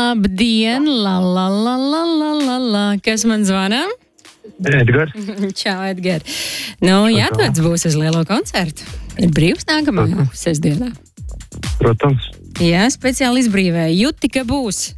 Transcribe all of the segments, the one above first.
Labdien, Kas man zvana? Edgars. Čau, Edgar. Nu, jāatvedz būs uz lielo koncertu. Ir brīvs nākamajā sestdienā. Protams. Jā, speciāli izbrīvēja. Juti, ka būs.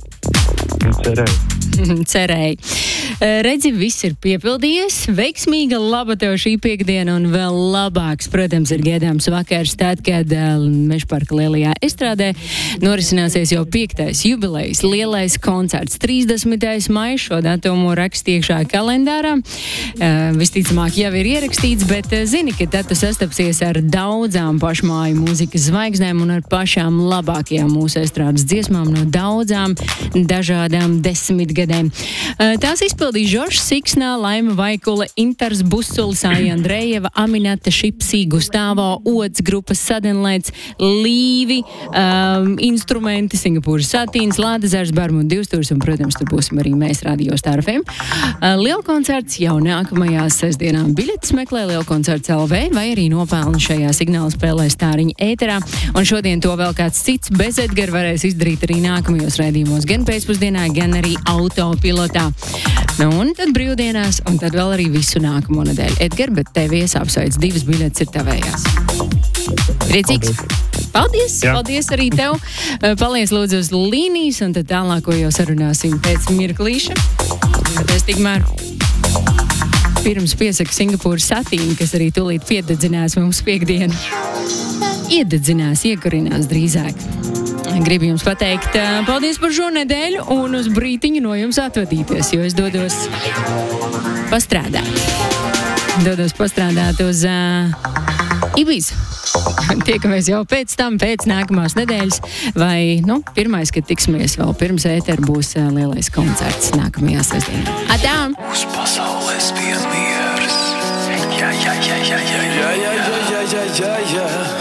Cerēju. Redzi, viss ir piepildījies. Veiksmīga, laba tev šī piekdiena un vēl labāks, protams, ir gaidāms vakars tad, kad Mežparka lielajā estrādē norisināsies jau 5. jubilejas lielais koncerts. 30. maijs šo datumu raksti iekšā kalendārā. Visticamāk jau ir ierakstīts, bet zini, ka tad tu sastapsies ar daudzām pašmāju mūzikas zvaigznēm un ar pašām labākajām mūsu estrādes dziesmām no daudzām dažādām desmitgadēm. Tās izpildīja Žoržs Siksnā, Laima Vaikula, Intars Busulis, Aija Andrejeva, Aminata Šipsī, Gustavo, Ods grupas Sadenlēts, Līvi, instrumenti, Singapūras Satīns, Lādezars, Barmut 2000 un, protams, tur būsim arī mēs Radio Star FM. Lielkoncerts jau nākamajā sestdienā. Biļetes meklē Lielkoncerts LV vai arī nopelna šajā signāla spēlē Stāriņa ēterā. Un šodien to vēl kāds cits bez Edgara varēs izdarīt arī nākamajos raidījumos, gan pēcpusdienā, gan arī autopilotā. Nu, un tad brīvdienās, un tad vēl arī visu nākamo nedēļu. Edgar, bet tev iesāpsveic 2 biļetes ir tavējās. Priecīgs? Paldies! Jā. Paldies arī tev! Paliec lūdzu uz līnijas, un tad tālāko jau sarunāsim pēc mirklīša. Bet es tikmēr pirms piesaku Singapūras Satīnu, kas arī tūlīt piededzinās mums piekdienu. Iededzinās, iekurinās drīzāk. Gribu jums pateikt paldies par šo nedēļu un uz brītiņu no jums atvadīties, jo es dodos pastrādāt. Dodos pastrādāt uz Ibizu. Tiekamies jau pēc tam, pēc nākamās nedēļas, vai, pirmais, kad tiksimies vēl pirms ētera būs lielais koncerts nākamajā sestdienā. Atā! Uz pasaules vien miers. Jā.